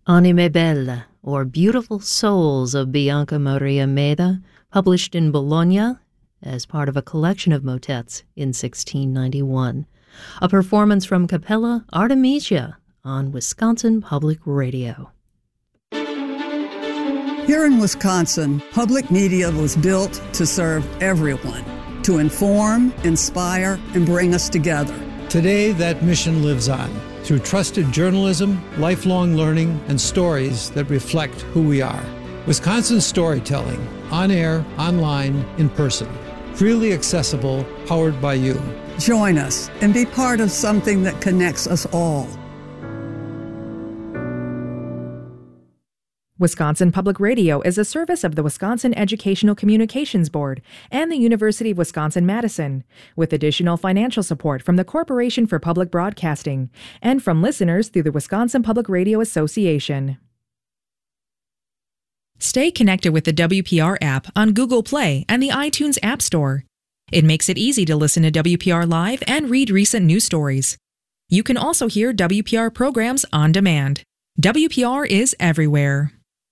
Anime Belle, or Beautiful Souls of Bianca Maria Meda, published in Bologna as part of a collection of motets in 1691. A performance from Capella Artemisia on Wisconsin Public Radio. Here in Wisconsin, public media was built to serve everyone, to inform, inspire, and bring us together. Today, that mission lives on through trusted journalism, lifelong learning, and stories that reflect who we are. Wisconsin storytelling, on air, online, in person. Freely accessible, powered by you. Join us and be part of something that connects us all. Wisconsin Public Radio is a service of the Wisconsin Educational Communications Board and the University of Wisconsin-Madison, with additional financial support from the Corporation for Public Broadcasting and from listeners through the Wisconsin Public Radio Association. Stay connected with the WPR app on Google Play and the iTunes App Store. It makes it easy to listen to WPR live and read recent news stories. You can also hear WPR programs on demand. WPR is everywhere.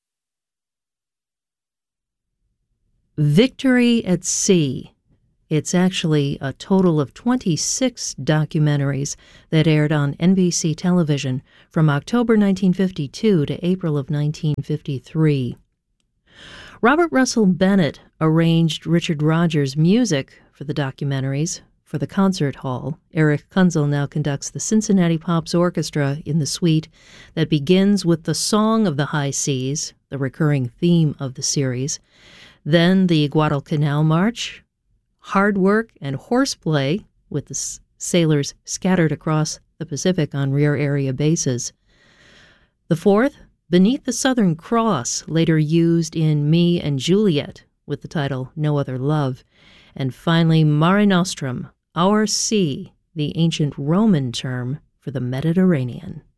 Victory at Sea. It's actually a total of 26 documentaries that aired on NBC television from October 1952 to April of 1953. Robert Russell Bennett arranged Richard Rodgers' music for the documentaries for the concert hall. Eric Kunzel now conducts the Cincinnati Pops Orchestra in the suite that begins with the Song of the High Seas, the recurring theme of the series. Then the Guadalcanal March, Hard Work and Horseplay, with the sailors scattered across the Pacific on rear area bases. The fourth, Beneath the Southern Cross, later used in Me and Juliet, with the title No Other Love. And finally, Mare Nostrum, Our Sea, the ancient Roman term for the Mediterranean.